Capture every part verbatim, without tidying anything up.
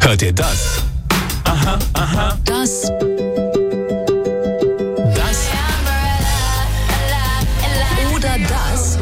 Hört ihr das? Aha, aha. Das. Das. Oder das.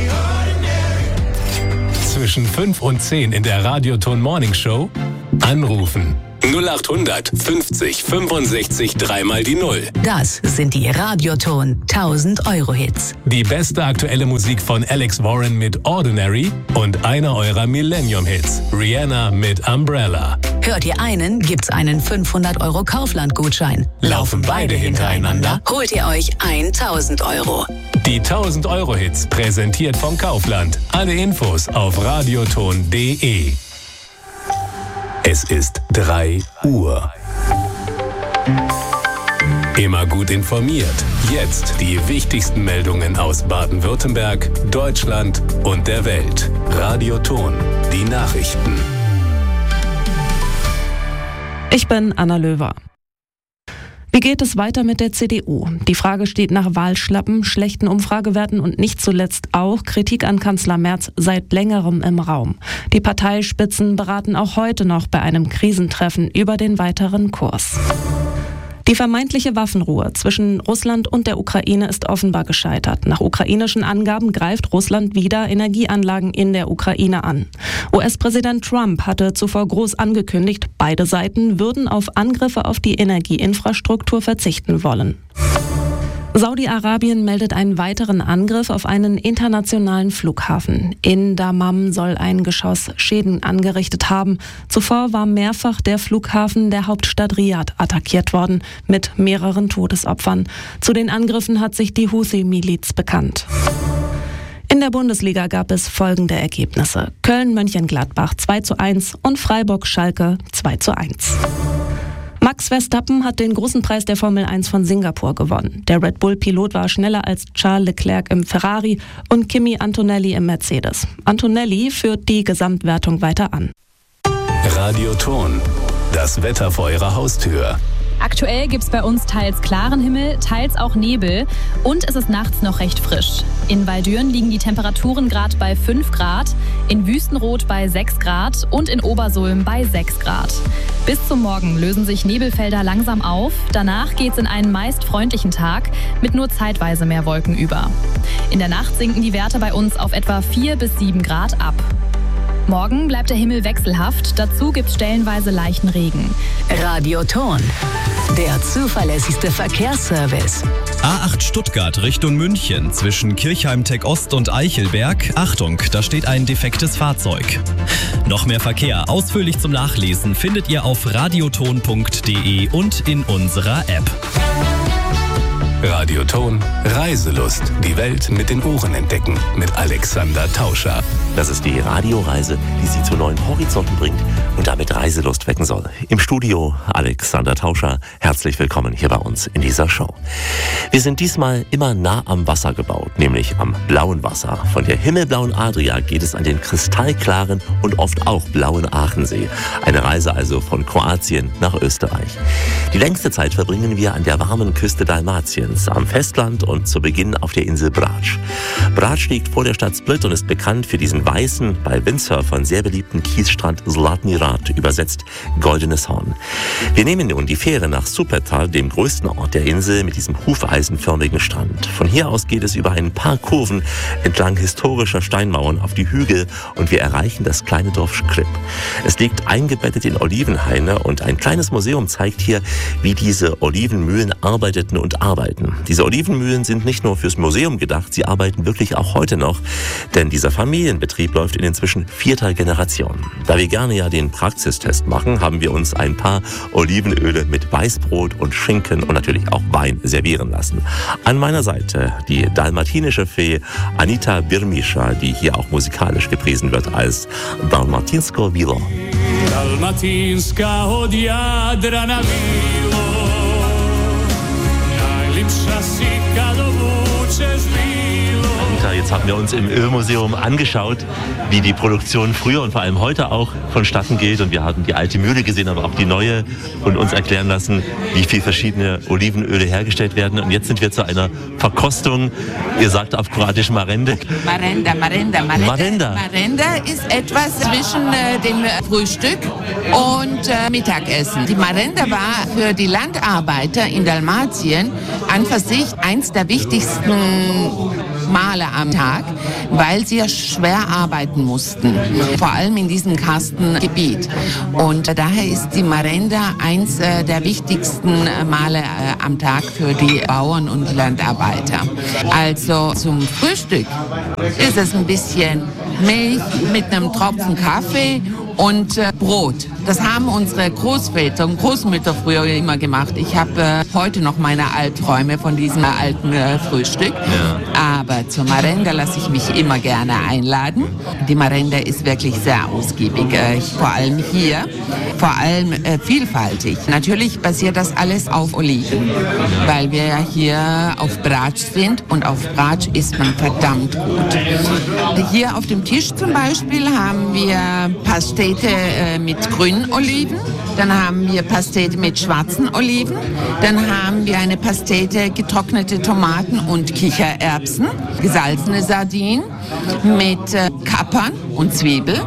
Zwischen fünf und zehn in der Radioton Morning Show anrufen. null acht hundert fünfzig fünfundsechzig dreimal die Null. Das sind die Radioton tausend Euro Hits. Die beste aktuelle Musik von Alex Warren mit Ordinary und einer eurer Millennium-Hits, Rihanna mit Umbrella. Hört ihr einen, gibt's einen fünfhundert Euro Kaufland-Gutschein. Laufen beide hintereinander, holt ihr euch tausend Euro. Die tausend Euro Hits präsentiert vom Kaufland. Alle Infos auf radioton punkt de. Es ist drei Uhr. Immer gut informiert. Jetzt die wichtigsten Meldungen aus Baden-Württemberg, Deutschland und der Welt. Radioton, die Nachrichten. Ich bin Anna Löwer. Wie geht es weiter mit der C D U? Die Frage steht nach Wahlschlappen, schlechten Umfragewerten und nicht zuletzt auch Kritik an Kanzler Merz seit längerem im Raum. Die Parteispitzen beraten auch heute noch bei einem Krisentreffen über den weiteren Kurs. Die vermeintliche Waffenruhe zwischen Russland und der Ukraine ist offenbar gescheitert. Nach ukrainischen Angaben greift Russland wieder Energieanlagen in der Ukraine an. U S-Präsident Trump hatte zuvor groß angekündigt, beide Seiten würden auf Angriffe auf die Energieinfrastruktur verzichten wollen. Saudi-Arabien meldet einen weiteren Angriff auf einen internationalen Flughafen. In Dammam soll ein Geschoss Schäden angerichtet haben. Zuvor war mehrfach der Flughafen der Hauptstadt Riad attackiert worden, mit mehreren Todesopfern. Zu den Angriffen hat sich die Houthi-Miliz bekannt. In der Bundesliga gab es folgende Ergebnisse: Köln-Mönchengladbach zwei zu eins und Freiburg-Schalke zwei zu eins. Max Verstappen hat den großen Preis der Formel eins von Singapur gewonnen. Der Red Bull-Pilot war schneller als Charles Leclerc im Ferrari und Kimi Antonelli im Mercedes. Antonelli führt die Gesamtwertung weiter an. Radioton, das Wetter vor eurer Haustür. Aktuell gibt es bei uns teils klaren Himmel, teils auch Nebel und es ist nachts noch recht frisch. In Waldürn liegen die Temperaturen gerade bei fünf Grad, in Wüstenrot bei sechs Grad und in Obersulm bei sechs Grad. Bis zum Morgen lösen sich Nebelfelder langsam auf. Danach geht es in einen meist freundlichen Tag mit nur zeitweise mehr Wolken über. In der Nacht sinken die Werte bei uns auf etwa vier bis sieben Grad ab. Morgen bleibt der Himmel wechselhaft, dazu gibt es stellenweise leichten Regen. Radioton, der zuverlässigste Verkehrsservice. A acht Stuttgart Richtung München zwischen Kirchheim-Tech Ost und Eichelberg. Achtung, da steht ein defektes Fahrzeug. Noch mehr Verkehr ausführlich zum Nachlesen findet ihr auf radioton punkt de und in unserer App. Radioton, Reiselust, die Welt mit den Ohren entdecken mit Alexander Tauscher. Das ist die Radioreise, die Sie zu neuen Horizonten bringt und damit Reiselust wecken soll. Im Studio Alexander Tauscher, herzlich willkommen hier bei uns in dieser Show. Wir sind diesmal immer nah am Wasser gebaut, nämlich am blauen Wasser. Von der himmelblauen Adria geht es an den kristallklaren und oft auch blauen Aachensee. Eine Reise also von Kroatien nach Österreich. Die längste Zeit verbringen wir an der warmen Küste Dalmatiens, am Festland und zu Beginn auf der Insel Brač. Brač liegt vor der Stadt Split und ist bekannt für diesen weißen, bei Windsurfern sehr beliebten Kiesstrand Zlatni Rat, übersetzt Goldenes Horn. Wir nehmen nun die Fähre nach Supetár, dem größten Ort der Insel mit diesem hufeisenförmigen Strand. Von hier aus geht es über ein paar Kurven entlang historischer Steinmauern auf die Hügel und wir erreichen das kleine Dorf Škrip. Es liegt eingebettet in Olivenhaine und ein kleines Museum zeigt hier, wie diese Olivenmühlen arbeiteten und arbeiten. Diese Olivenmühlen sind nicht nur fürs Museum gedacht, sie arbeiten wirklich auch heute noch, denn dieser Familienbetrieb läuft in inzwischen vierter Generation. Da wir gerne ja den Praxistest machen, haben wir uns ein paar Olivenöle mit Weißbrot und Schinken und natürlich auch Wein servieren lassen. An meiner Seite die dalmatinische Fee Anita Birmischa, die hier auch musikalisch gepriesen wird als Dalmatinsko Vilo. Dalmatinska od Jadrana bilo, najlipša si kad obučeš bilo. Anita, jetzt haben wir uns im Ölmuseum angeschaut, wie die Produktion früher und vor allem heute auch vonstatten geht. Und wir haben die alte Mühle gesehen, aber auch die neue und uns erklären lassen, wie viele verschiedene Olivenöle hergestellt werden. Und jetzt sind wir zu einer Verkostung. Ihr sagt auf Kroatisch Marende. Marenda, Marenda, Marenda. Marenda. Marenda ist etwas zwischen äh, dem Frühstück und äh, Mittagessen. Die Marenda war für die Landarbeiter in Dalmatien an für sich eins der wichtigsten Male am Tag, weil sie ja schwer arbeiten mussten, vor allem in diesem Karstengebiet. Und daher ist die Marenda eins der wichtigsten Male am Tag für die Bauern und die Landarbeiter. Also zum Frühstück ist es ein bisschen Milch mit einem Tropfen Kaffee und äh, Brot. Das haben unsere Großväter und Großmütter früher immer gemacht. Ich habe äh, heute noch meine Albträume von diesem äh, alten äh, Frühstück. Ja. Aber zur Marenda lasse ich mich immer gerne einladen. Die Marenda ist wirklich sehr ausgiebig, äh, vor allem hier, vor allem äh, vielfältig. Natürlich basiert das alles auf Oliven, weil wir ja hier auf Brač sind und auf Brač isst man verdammt gut. Hier auf dem Tisch zum Beispiel haben wir Pastete äh, mit grünen Oliven, dann haben wir Pastete mit schwarzen Oliven, dann haben wir eine Pastete getrocknete Tomaten und Kichererbsen, gesalzene Sardinen mit äh, Kapern und Zwiebel.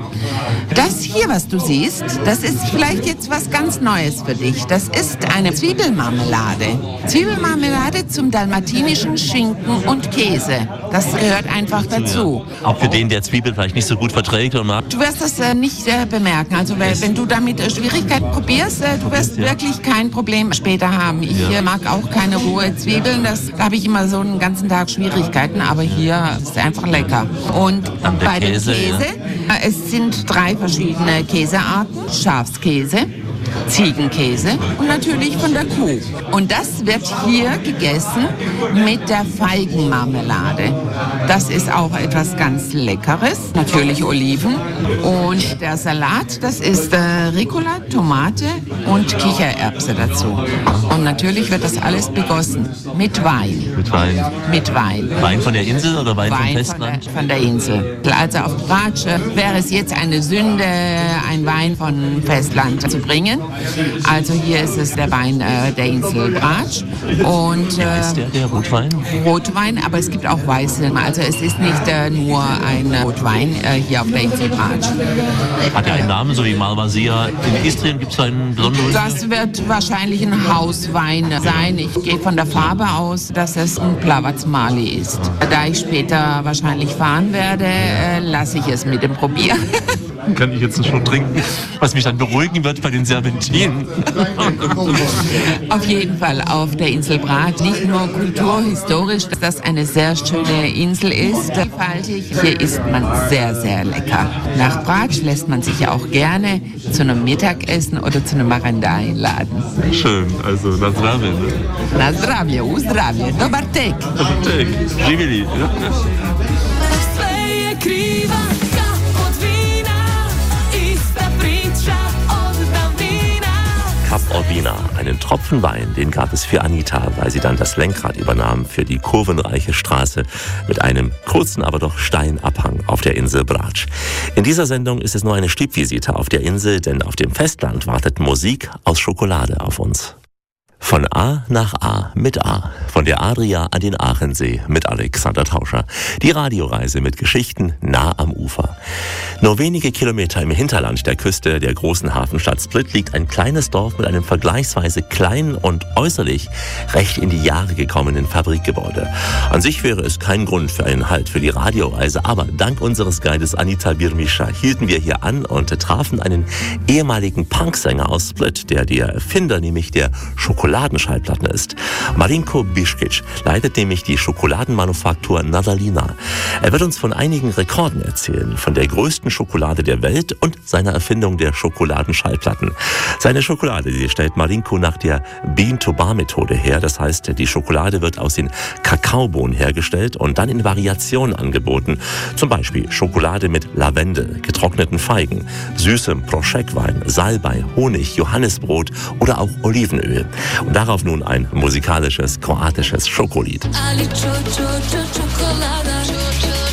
Das hier, was du siehst, das ist vielleicht jetzt was ganz Neues für dich. Das ist eine Zwiebelmarmelade. Zwiebelmarmelade zum dalmatinischen Schinken und Käse. Das gehört einfach dazu. Auch für den, der Zwiebeln vielleicht nicht so gut verträgt und mag. Du wirst das äh, nicht äh, bemerken. Also wenn, wenn du damit äh, Schwierigkeiten probierst, äh, du wirst ja. wirklich kein Problem später haben. Ich ja. äh, mag auch keine rohe Zwiebeln. Das, da habe ich immer so einen ganzen Tag Schwierigkeiten. Aber hier ist es einfach lecker. Und bei dem Käse, Käse ja. äh, es sind drei verschiedene Käsearten. Schafskäse, Ziegenkäse und natürlich von der Kuh. Und das wird hier gegessen mit der Feigenmarmelade. Das ist auch etwas ganz Leckeres. Natürlich Oliven. Und der Salat, das ist äh, Ricola, Tomate und Kichererbse dazu. Und natürlich wird das alles begossen mit Wein. Mit Wein? Mit Wein. Wein von der Insel oder Wein, Wein vom Festland? Von der, von der Insel. Also auf Brač wäre es jetzt eine Sünde, ein Wein von Festland zu bringen. Also hier ist es der Wein äh, der Insel Brač. Und, äh, ja, ist der, der Rotwein? Rotwein, aber es gibt auch Weiße. Also es ist nicht äh, nur ein Rotwein äh, hier auf der Insel Brač. Hat er einen Namen, so wie Malvasia? In Istrien gibt es einen besonderen? Das wird wahrscheinlich ein Hauswein sein. Ich gehe von der Farbe aus, dass es ein Plavac Mali ist. Da ich später wahrscheinlich fahren werde, äh, lasse ich es mit dem probieren. Kann ich jetzt schon trinken, was mich dann beruhigen wird bei den Serpentinen. Auf jeden Fall auf der Insel Brač. Nicht nur kulturhistorisch, dass das eine sehr schöne Insel ist, vielfältig. Hier isst man sehr, sehr lecker. Nach Brač lässt man sich ja auch gerne zu einem Mittagessen oder zu einem Marenda einladen. Schön, also na zdravie. Ne? Na zdravie, u zdravie. Dobar tek. Dobar tek. Živjeli. Kap Urbina, einen Tropfen Wein, den gab es für Anita, weil sie dann das Lenkrad übernahm für die kurvenreiche Straße mit einem kurzen, aber doch steilen Abhang auf der Insel Brač. In dieser Sendung ist es nur eine Stippvisite auf der Insel, denn auf dem Festland wartet Musik aus Schokolade auf uns. Von A nach A mit A. Von der Adria an den Aachensee mit Alexander Tauscher. Die Radioreise mit Geschichten nah am Ufer. Nur wenige Kilometer im Hinterland der Küste der großen Hafenstadt Split liegt ein kleines Dorf mit einem vergleichsweise kleinen und äußerlich recht in die Jahre gekommenen Fabrikgebäude. An sich wäre es kein Grund für einen Halt für die Radioreise, aber dank unseres Guides Anita Birmischa hielten wir hier an und trafen einen ehemaligen Punksänger aus Split, der der Erfinder nämlich der Schokoladenschallplatten ist. Marinko Biškić leitet nämlich die Schokoladenmanufaktur Nadalina. Er wird uns von einigen Rekorden erzählen, von der größten Schokolade der Welt und seiner Erfindung der Schokoladenschallplatten. Seine Schokolade, die stellt Marinko nach der Bean-to-Bar-Methode her. Das heißt, die Schokolade wird aus den Kakaobohnen hergestellt und dann in Variationen angeboten. Zum Beispiel Schokolade mit Lavendel, getrockneten Feigen, süßem Prošek-Wein, Salbei, Honig, Johannisbrot oder auch Olivenöl. Und darauf nun ein musikalisches kroatisches Schokolied.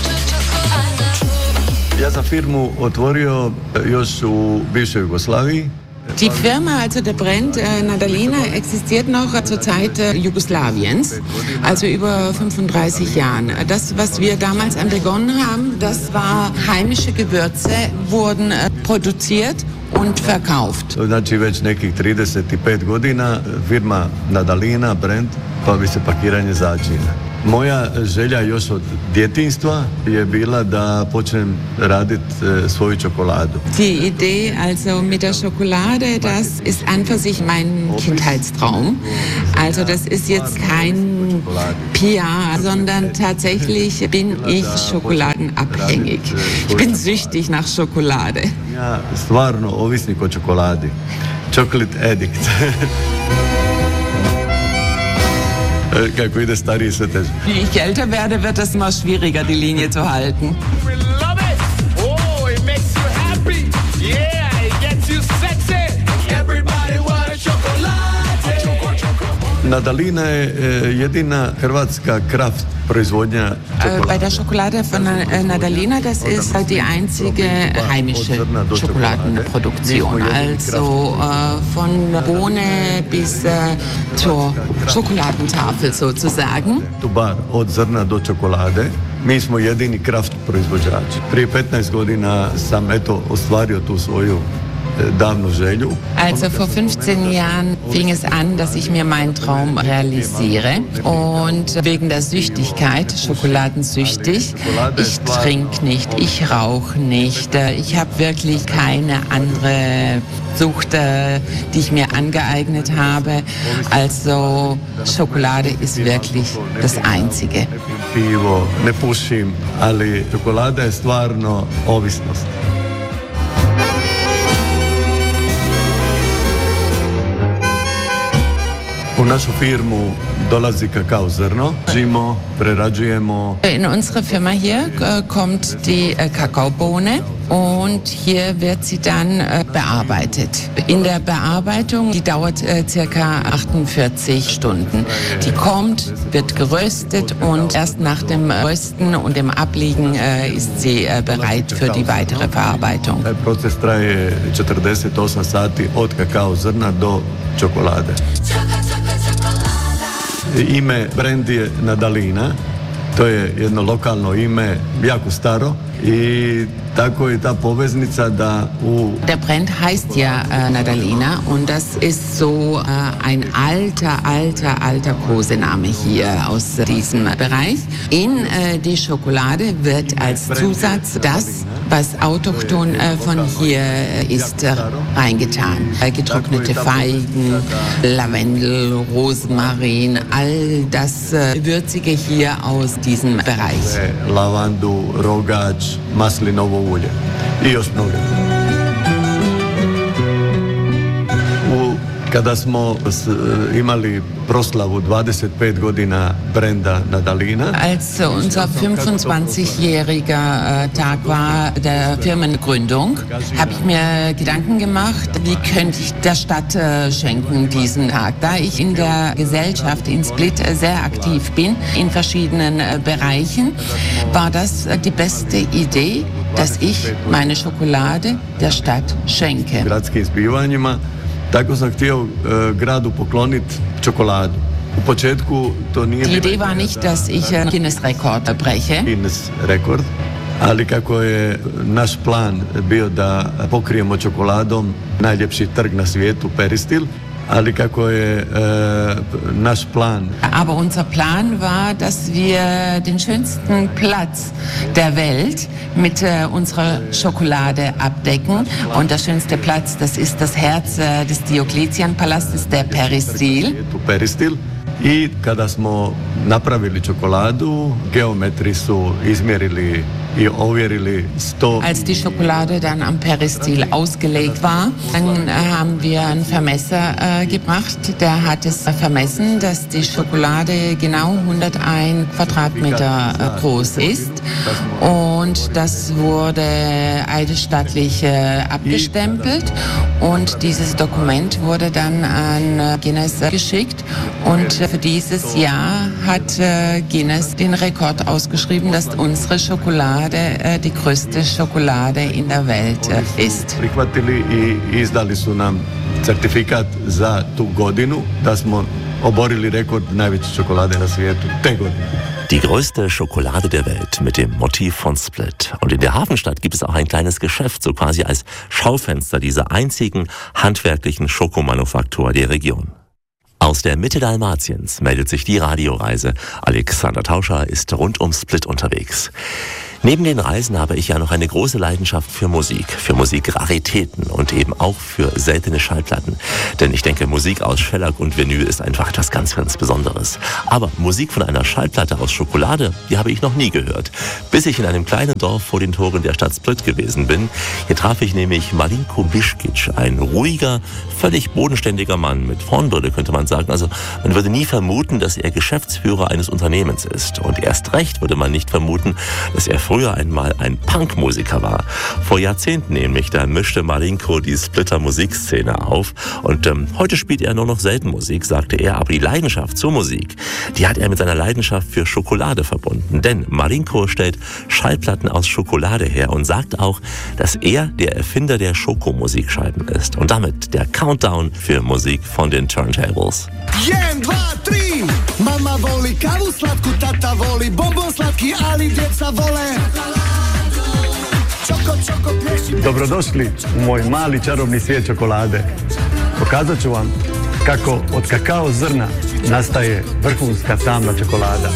Ja sam firmu otvorio još u bivšoj Jugoslaviji. Die Firma, also der Brand äh, Nadalina, existiert noch zur Zeit äh, Jugoslawiens, also über fünfunddreißig Jahren. Das, was wir damals begonnen haben, das war heimische Gewürze, wurden äh, produziert und verkauft. Znači već nekih trideset pet godina firma Nadalina, brand, bavi se pakiranje začina. Moja želja još od djetinjstva je bila da počnem raditi svoju čokoladu. Die Idee also mit der Schokolade, das ist an für sich mein Kindheitstraum. Also das ist jetzt kein P R, sondern tatsächlich bin ich schokoladenabhängig. Ich bin süchtig nach Schokolade. Ja, stvarno ovisnik o čokoladi. Chocolate addict. Kako ide stariji sve teže. Wie ich älter werde, wird es immer schwieriger, die Linie zu halten. Nadalina je jedina hrvatska kraft proizvodnja Schokolade. Bei der Schokolade von Nadalina, das ist die einzige heimische Schokoladenproduktion. Also äh, von Bohne bis äh, zur Schokoladentafel sozusagen. Bar od zrna do čokolade. Mi smo jedini kraft proizvođači. Prije petnaest godina sam eto ostvario tu svoju davnu želju. Also vor fünfzehn Jahren fing es an, dass ich mir meinen Traum realisiere und wegen der Süchtigkeit, schokoladensüchtig, ich trinke nicht, ich rauche nicht, ich habe wirklich keine andere Sucht, die ich mir angeeignet habe. Also Schokolade ist wirklich das Einzige. Pivo, ne pušim, ali čokolada je stvarno ovisnost. U našu firmu dolazi kakao zrno, žimo, prerađujemo. In unsere Firma hier äh, kommt die äh, Kakaobohne und hier wird sie dann äh, bearbeitet. In der Bearbeitung, die dauert äh, circa achtundvierzig Stunden. Die kommt, wird geröstet und erst nach dem Rösten und dem Abliegen äh, ist sie äh, bereit für die weitere Verarbeitung. Der Prozess traje četrdeset osam sati od kakao zrna do čokolade. Ime brand je Nadalina, to je jedno lokalno ime, jako staro i tako je ta poveznica da u... Der Brand heißt ja äh, Nadalina und das ist so äh, ein alter, alter, alter Kosename hier aus diesem Bereich. In äh, die Schokolade wird als Zusatz das, was autochthon äh, von hier ist, äh, reingetan. Äh, getrocknete Feigen, Lavendel, Rosmarin, all das äh, Würzige hier aus diesem Bereich. Lavandu, rogač, maslinovo ulje i još mnogo. Kada smo imali proslavu dvadeset pet godina brenda Nadalina. Als unser fünfundzwanzigjähriger Tag war der Firmengründung, habe ich mir Gedanken gemacht, wie könnte ich der Stadt schenken diesen Tag. Da ich in der Gesellschaft in Split sehr aktiv bin, in verschiedenen Bereichen, war das die beste Idee, dass ich meine Schokolade der Stadt schenke. Gradskim zbivanjima. Tako sam htio uh, gradu pokloniti čokoladu. U početku to nije... Die Idee war nicht, dass ich einen Guinness-Rekord breche. Guinness-rekord. Ali kako je naš plan bio da pokrijemo čokoladom najljepši trg na svijetu, Peristil, ali kako je äh, naš plan. Aber unser Plan war, dass wir den schönsten Platz der Welt mit äh, unserer Schokolade abdecken. Und der schönste Platz, das ist das Herz äh, des Diokletian-Palastes, der Peristil. Peristil. I kada smo napravili čokoladu, geometri su izmjerili i ovjerili sto. Als die Schokolade dann am Peristil ausgelegt war, dann haben wir einen Vermesser äh, gebracht. Der hat es vermessen, dass die Schokolade genau hunderteins Quadratmeter äh, groß ist. Und das wurde eidesstattlich äh, abgestempelt. und dieses Dokument wurde dann an Guinness geschickt und für dieses Jahr hat Guinness den Rekord ausgeschrieben, dass unsere Schokolade die größte Schokolade in der Welt ist. Prihvatili i izdali su nam certifikat za tu godinu da smo oborili rekord najveće čokolade na svijetu te godine. Die größte Schokolade der Welt mit dem Motiv von Split. Und in der Hafenstadt gibt es auch ein kleines Geschäft, so quasi als Schaufenster dieser einzigen handwerklichen Schokomanufaktur der Region. Aus der Mitte Dalmatiens meldet sich die Radioreise. Alexander Tauscher ist rund um Split unterwegs. Neben den Reisen habe ich ja noch eine große Leidenschaft für Musik, für Musikraritäten und eben auch für seltene Schallplatten. Denn ich denke, Musik aus Schellack und Vinyl ist einfach etwas ganz, ganz Besonderes. Aber Musik von einer Schallplatte aus Schokolade, die habe ich noch nie gehört. Bis ich in einem kleinen Dorf vor den Toren der Stadt Split gewesen bin. Hier traf ich nämlich Malinko Biškić, ein ruhiger, völlig bodenständiger Mann mit Hornbrille, könnte man sagen. Also man würde nie vermuten, dass er Geschäftsführer eines Unternehmens ist. Und erst recht würde man nicht vermuten, dass er früher einmal ein Punkmusiker war. Vor Jahrzehnten nämlich, da mischte Malinko die Splitter Musikszene auf und ähm, heute spielt er nur noch selten Musik, sagte er, aber die Leidenschaft zur Musik, die hat er mit seiner Leidenschaft für Schokolade verbunden, denn Malinko stellt Schallplatten aus Schokolade her und sagt auch, dass er der Erfinder der Schokomusikscheiben ist und damit der Countdown für Musik von den Turntables. Jeden, dva, tri, mama voli kavu slatku, tata voli bonbon slatki, ali djeca vole. Dobrodošli u moj mali čarobni svijet čokolade. Pokazat ću vam kako od kakao zrna nastaje vrhunska tamna čokolada.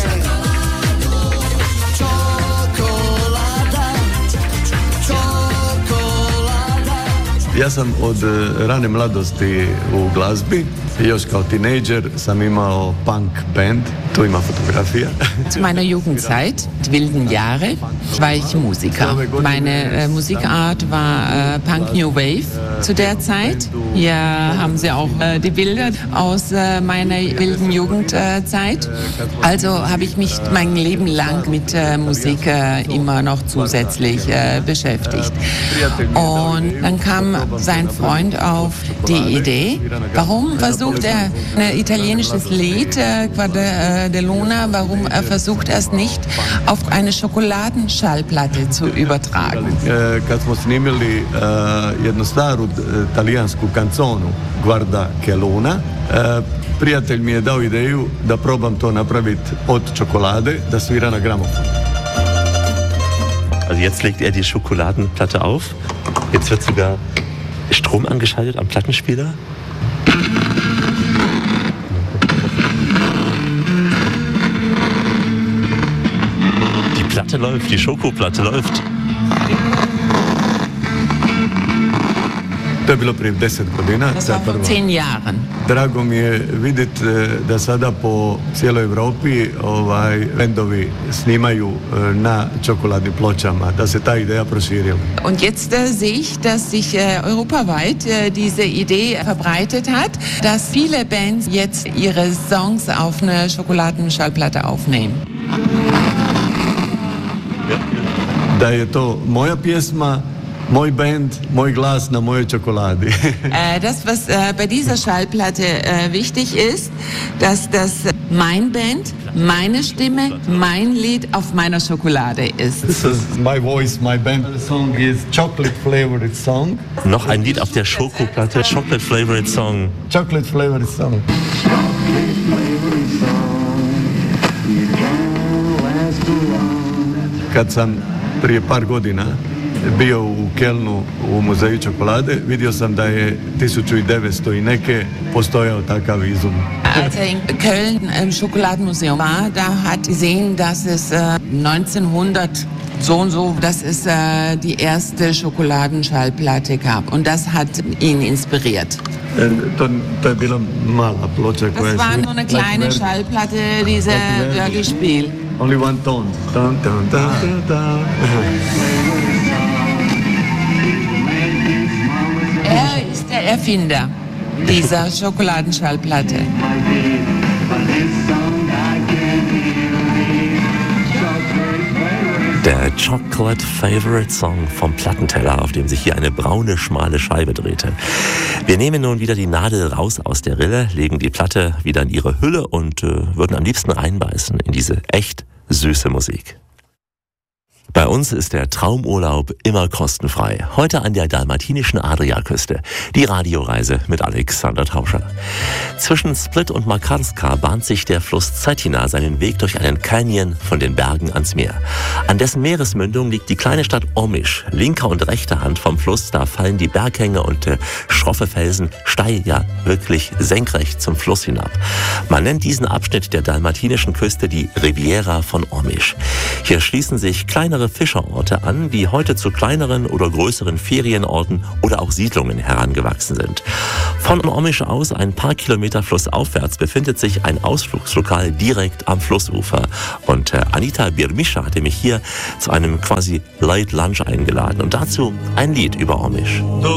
Ja sam od rane mladosti u glazbi. Još kao tinejdžer sam imao punk band, tu ima fotografija. Zu meiner Jugendzeit, die wilden Jahre, war ich Musiker. Meine äh, Musikart war äh, Punk New Wave zu der Zeit. Hier haben Sie auch äh, die Bilder aus äh, meiner wilden Jugendzeit. Äh, also habe ich mich mein Leben lang mit äh, Musik äh, immer noch zusätzlich äh, beschäftigt. Und dann kam sein Freund auf die Idee, warum versucht er ein italienisches Lied, äh, Quadra de Luna, warum er versucht es nicht auf eine Schokoladenschallplatte zu übertragen. Äh, kad smo snimili äh, jednu staru talijansku kanconu, Guarda che Luna, äh, prijatelj mi je dao ideju da probam to napraviti od čokolade, da svira na gramofon. Also jetzt legt er die Schokoladenplatte auf. Jetzt wird sogar Strom angeschaltet am Plattenspieler. Die Platte läuft, die Schokoplatte läuft. To je bilo prije deset godina. Das war vor zehn Jahren. Drago mi je vidjeti da sada po cijeloj Europi ovaj, bendovi snimaju na čokoladnim pločama, da se ta ideja proširila. Und jetzt äh, sehe ich, dass sich äh, europaweit äh, diese Idee verbreitet hat, dass viele Bands jetzt ihre Songs auf eine Schokoladenschallplatte aufnehmen. Da je to moja pjesma, moj band, moj glas na mojoj čokoladi. äh, das, was äh, bei dieser Schallplatte äh, wichtig ist, dass das mein Band, meine Stimme, mein Lied auf meiner Schokolade ist. This is my voice, my band. The song is Chocolate Flavored Song. Noch ein Lied auf der Schokoplatte, Chocolate Flavored Song. Chocolate Flavored Song. Kad sam prije par godina bio u Kelnu u muzeju čokolade, vidio sam da je tisuću devetsto i neke postojao takav izum. Als er in Köln im Schokoladenmuseum war, da hat gesehen, dass es äh, neunzehnhundert so und so, dass es äh, die erste Schokoladenschallplatte gab. Und das hat ihn inspiriert. To, to je bila mala ploča koja je... Das war nur eine kleine Schallplatte, diese Hörgespiel. Only one tone. Dun, dun, dun, dun, dun. Er ist der Erfinder dieser Schokoladenschallplatte. Der Chocolate Favorite Song vom Plattenteller, auf dem sich hier eine braune, schmale Scheibe drehte. Wir nehmen nun wieder die Nadel raus aus der Rille, legen die Platte wieder in ihre Hülle und äh, würden am liebsten reinbeißen in diese echt süße Musik. Bei uns ist der Traumurlaub immer kostenfrei. Heute an der dalmatinischen Adriaküste. Die Radioreise mit Alexander Tauscher. Zwischen Split und Makarska bahnt sich der Fluss Cetina seinen Weg durch einen Canyon von den Bergen ans Meer. An dessen Meeresmündung liegt die kleine Stadt Omiš. Linker und rechter Hand vom Fluss, da fallen die Berghänge und äh, schroffe Felsen steil, ja wirklich senkrecht zum Fluss hinab. Man nennt diesen Abschnitt der dalmatinischen Küste die Riviera von Omiš. Hier schließen sich kleinere Fischerorte an, die heute zu kleineren oder größeren Ferienorten oder auch Siedlungen herangewachsen sind. Von Omiš aus, ein paar Kilometer flussaufwärts, befindet sich ein Ausflugslokal direkt am Flussufer. Und äh, Anita Birmischa hatte mich hier zu einem quasi Light Lunch eingeladen und dazu ein Lied über Omiš.